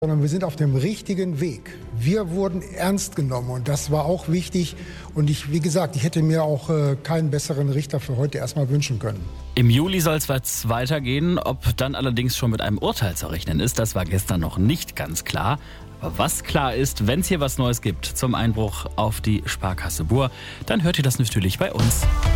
Sondern wir sind auf dem richtigen Weg. Wir wurden ernst genommen und das war auch wichtig. Und wie gesagt, ich hätte mir auch keinen besseren Richter für heute erstmal wünschen können. Im Juli soll es weitergehen. Ob dann allerdings schon mit einem Urteil zu rechnen ist, das war gestern noch nicht ganz klar. Aber was klar ist, wenn es hier was Neues gibt zum Einbruch auf die Sparkasse Buhr, dann hört ihr das natürlich bei uns.